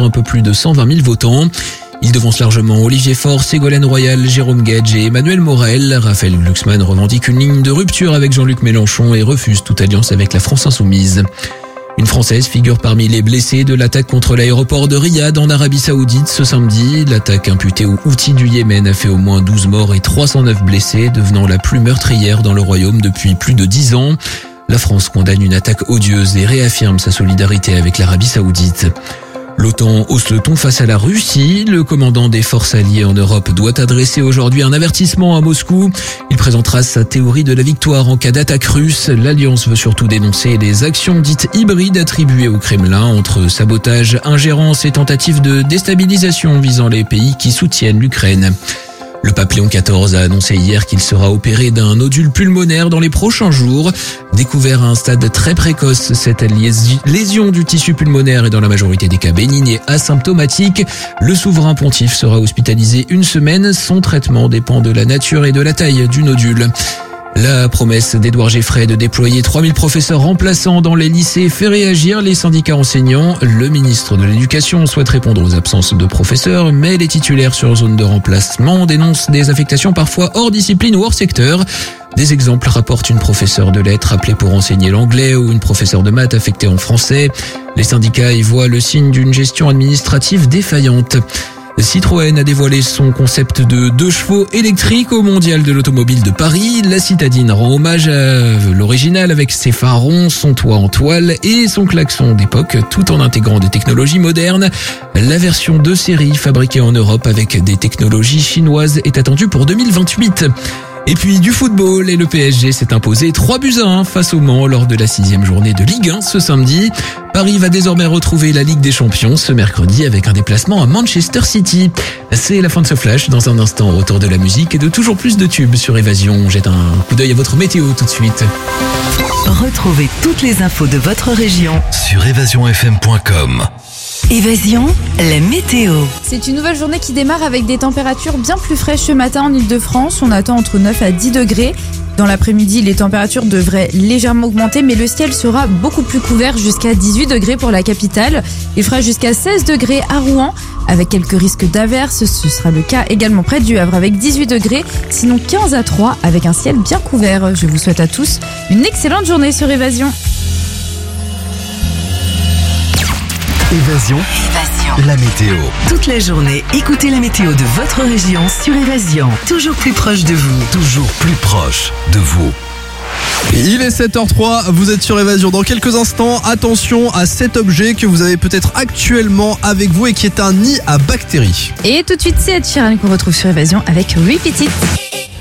sur un peu plus de 120 000 votants. Il devance largement Olivier Faure, Ségolène Royal, Jérôme Guedj et Emmanuel Morel. Raphaël Glucksmann revendique une ligne de rupture avec Jean-Luc Mélenchon et refuse toute alliance avec la France insoumise. Une Française figure parmi les blessés de l'attaque contre l'aéroport de Riyad en Arabie Saoudite ce samedi. L'attaque imputée aux Houthis du Yémen a fait au moins 12 morts et 309 blessés, devenant la plus meurtrière dans le royaume depuis plus de 10 ans. La France condamne une attaque odieuse et réaffirme sa solidarité avec l'Arabie Saoudite. L'OTAN hausse le ton face à la Russie. Le commandant des forces alliées en Europe doit adresser aujourd'hui un avertissement à Moscou. Il présentera sa théorie de la victoire en cas d'attaque russe. L'Alliance veut surtout dénoncer les actions dites hybrides attribuées au Kremlin entre sabotage, ingérence et tentatives de déstabilisation visant les pays qui soutiennent l'Ukraine. Le pape Léon XIV a annoncé hier qu'il sera opéré d'un nodule pulmonaire dans les prochains jours. Découvert à un stade très précoce, cette lésion du tissu pulmonaire est dans la majorité des cas bénigne et asymptomatique. Le souverain pontife sera hospitalisé une semaine. Son traitement dépend de la nature et de la taille du nodule. La promesse d'Édouard Geoffroy de déployer 3000 professeurs remplaçants dans les lycées fait réagir les syndicats enseignants. Le ministre de l'Éducation souhaite répondre aux absences de professeurs, mais les titulaires sur zone de remplacement dénoncent des affectations parfois hors discipline ou hors secteur. Des exemples rapportent une professeure de lettres appelée pour enseigner l'anglais ou une professeure de maths affectée en français. Les syndicats y voient le signe d'une gestion administrative défaillante. Citroën a dévoilé son concept de 2 chevaux électriques au Mondial de l'Automobile de Paris. La citadine rend hommage à l'original avec ses phares ronds, son toit en toile et son klaxon d'époque, tout en intégrant des technologies modernes. La version de série fabriquée en Europe avec des technologies chinoises est attendue pour 2028. Et puis du football, et le PSG s'est imposé 3-1 face au Mans lors de la 6e journée de Ligue 1 ce samedi. Paris va désormais retrouver la Ligue des Champions ce mercredi avec un déplacement à Manchester City. C'est la fin de ce flash. Dans un instant, retour de la musique et de toujours plus de tubes sur Évasion. On jette un coup d'œil à votre météo tout de suite. Retrouvez toutes les infos de votre région sur évasionfm.com. Évasion, la météo. C'est une nouvelle journée qui démarre avec des températures bien plus fraîches ce matin en Ile-de-France. On attend entre 9 à 10 degrés. Dans l'après-midi, les températures devraient légèrement augmenter, mais le ciel sera beaucoup plus couvert, jusqu'à 18 degrés pour la capitale. Il fera jusqu'à 16 degrés à Rouen, avec quelques risques d'averses. Ce sera le cas également près du Havre, avec 18 degrés, sinon 15 à 3, avec un ciel bien couvert. Je vous souhaite à tous une excellente journée sur Évasion. Évasion, la météo. Toute la journée, écoutez la météo de votre région sur Évasion. Toujours plus proche de vous. Toujours plus proche de vous. Il est 7h03, vous êtes sur Évasion. Dans quelques instants, attention à cet objet que vous avez peut-être actuellement avec vous et qui est un nid à bactéries. Et tout de suite, c'est Ed Sheeran qu'on retrouve sur Évasion avec Repeat It.